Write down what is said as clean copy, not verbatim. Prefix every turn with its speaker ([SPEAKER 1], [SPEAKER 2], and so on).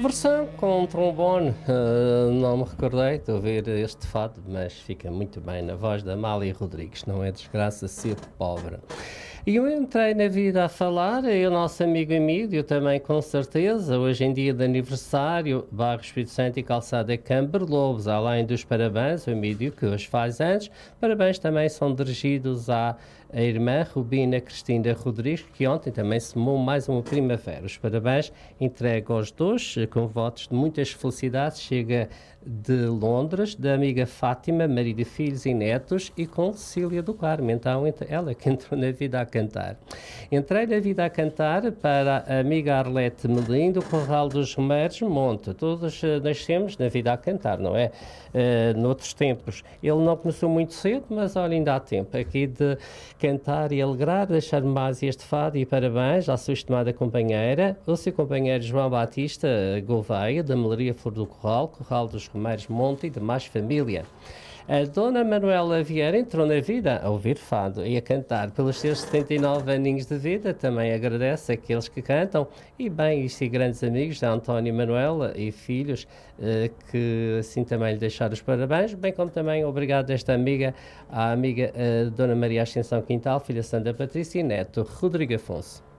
[SPEAKER 1] versão com um trombone, não me recordei de ouvir este fado, mas fica muito bem na voz da Amália Rodrigues, não é desgraça ser pobre. E eu entrei na vida a falar, e o nosso amigo Emílio também com certeza, hoje em dia de aniversário, Bairro Espírito Santo e Calçada Camber Lobos, além dos parabéns, o Emílio que hoje faz anos, parabéns também são dirigidos à irmã Rubina Cristina Rodrigues, que ontem também semou mais uma primavera. Os parabéns entrego aos dois, com votos de muitas felicidades, chega de Londres, da amiga Fátima, marido de filhos e netos, e com Cecília do Carmo, então ela que entrou na vida a cantar. Entrei na vida a cantar para a amiga Arlete Melim, do Corral dos Romeiros Monte. Todos nascemos na vida a cantar, não é? Noutros tempos. Ele não começou muito cedo, mas olha, ainda há tempo aqui de cantar e alegrar, deixar mais este fado e parabéns à sua estimada companheira, o seu companheiro João Batista Gouveia, da Melaria Flor do Corral, Corral dos Romeiros Monte e demais família. A Dona Manuela Vieira entrou na vida a ouvir fado e a cantar pelos seus 79 aninhos de vida. Também agradece àqueles que cantam e bem, e grandes amigos da António Manuela e filhos que assim também lhe deixaram os parabéns, bem como também obrigado a esta amiga, à amiga Dona Maria Ascensão Quintal, filha Santa Patrícia e neto Rodrigo Afonso.